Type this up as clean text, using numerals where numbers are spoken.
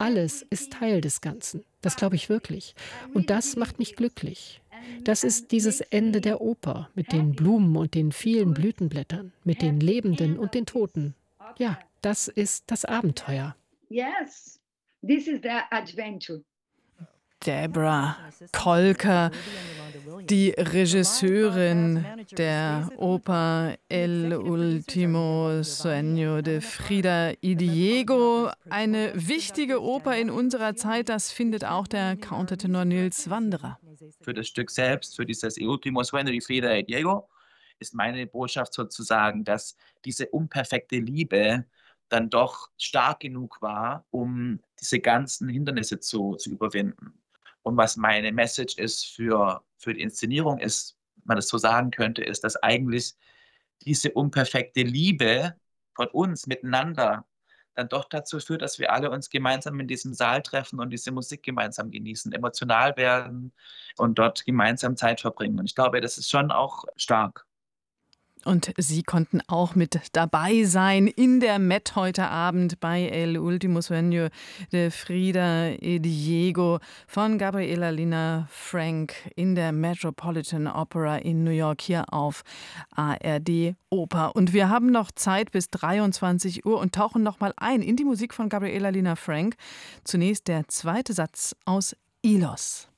alles ist Teil des Ganzen. Das glaube ich wirklich. Und das macht mich glücklich. Das ist dieses Ende der Oper mit den Blumen und den vielen Blütenblättern, mit den Lebenden und den Toten. Ja, das ist das Abenteuer. Yes, this is the adventure. Deborah Kolker, die Regisseurin der Oper El Último Sueño de Frida y Diego. Eine wichtige Oper in unserer Zeit, das findet auch der Countertenor Nils Wanderer. Für das Stück selbst, für dieses El Último Sueño de Frida y Diego, ist meine Botschaft sozusagen, dass diese unperfekte Liebe dann doch stark genug war, um diese ganzen Hindernisse zu überwinden. Und was meine Message ist für die Inszenierung ist, wenn man das so sagen könnte, ist, dass eigentlich diese unperfekte Liebe von uns miteinander dann doch dazu führt, dass wir alle uns gemeinsam in diesem Saal treffen und diese Musik gemeinsam genießen, emotional werden und dort gemeinsam Zeit verbringen. Und ich glaube, das ist schon auch stark. Und Sie konnten auch mit dabei sein in der Met heute Abend bei El Último Sueño de Frida y Diego von Gabriela Lina Frank in der Metropolitan Opera in New York hier auf ARD Oper. Und wir haben noch Zeit bis 23 Uhr und tauchen nochmal ein in die Musik von Gabriela Lina Frank. Zunächst der zweite Satz aus Ilos.